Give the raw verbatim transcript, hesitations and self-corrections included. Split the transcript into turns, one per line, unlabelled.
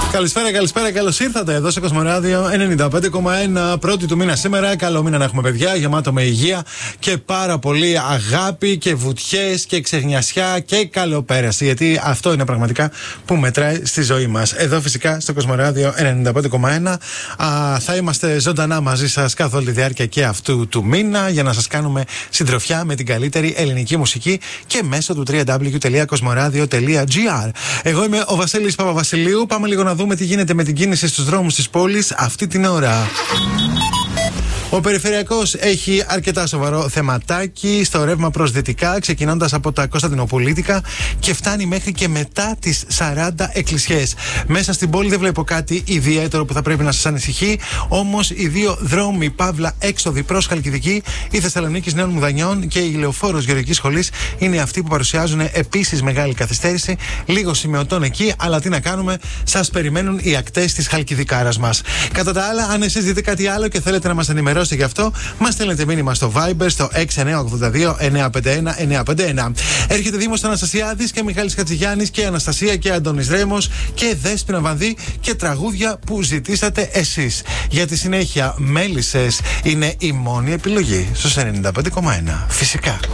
Καλησπέρα, καλησπέρα, καλώς ήρθατε εδώ στο Κοσμοράδιο ενενήντα πέντε κόμμα ένα. Πρώτη του μήνα σήμερα. Καλό μήνα να έχουμε, παιδιά, γεμάτο με υγεία και πάρα πολύ αγάπη και βουτιές και ξεχνιασιά και καλοπέραση. Γιατί αυτό είναι πραγματικά που μετράει στη ζωή μας. Εδώ φυσικά στο Κοσμοράδιο ενενήντα πέντε κόμμα ένα α, θα είμαστε ζωντανά μαζί σας καθ' όλη τη διάρκεια και αυτού του μήνα για να σας κάνουμε συντροφιά με την καλύτερη ελληνική μουσική και μέσω του double-u double-u double-u τελεία κοσμοράδιο τελεία τζι άρ. Εγώ είμαι ο Βασίλης Παπαβασιλείου. Πάμε λίγο να δούμε τι γίνεται με την κίνηση στους δρόμους της πόλης αυτή την ώρα. Ο Περιφερειακός έχει αρκετά σοβαρό θεματάκι στο ρεύμα προς δυτικά, ξεκινώντας από τα Κωνσταντινοπολίτικα και φτάνει μέχρι και μετά τις σαράντα εκκλησιές. Μέσα στην πόλη δεν βλέπω κάτι ιδιαίτερο που θα πρέπει να σας ανησυχεί, όμως οι δύο δρόμοι παύλα έξοδοι προς Χαλκιδική, η Θεσσαλονίκης Νέων Μουδανιών και η Λεωφόρος Γεωργικής Σχολής είναι αυτοί που παρουσιάζουν επίσης μεγάλη καθυστέρηση. Λίγο σημειωτών εκεί, αλλά τι να κάνουμε, σας περιμένουν οι ακτές της Χαλκιδικάρας μας. Κατά τα άλλα, αν εσείς δείτε κάτι άλλο και θέλετε να μας ενημερώσετε γι' αυτό, μας στέλνετε μήνυμα στο Viber στο έξι εννιά ογδόντα δύο εννιά πέντε ένα εννιά πέντε ένα. Έρχεται Δήμος Αναστασιάδης και Μιχάλης Χατζηγιάννης και Αναστασία και Αντώνης Ρέμος και Δέσποινα Βανδύ και τραγούδια που ζητήσατε εσείς. Για τη συνέχεια, Μέλισσες είναι η μόνη επιλογή στους ενενήντα πέντε κόμμα ένα. Φυσικά.